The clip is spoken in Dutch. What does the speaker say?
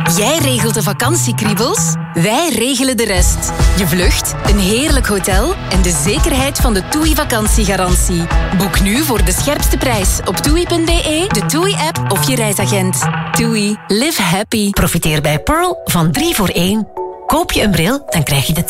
Jij regelt de vakantiekriebels, wij regelen de rest. Je vlucht, een heerlijk hotel en de zekerheid van de TUI vakantiegarantie. Boek nu voor de scherpste prijs op TUI.be, de TUI-app of je reisagent. TUI. Live happy. Profiteer bij Pearl van 3 voor 1. Koop je een bril, dan krijg je de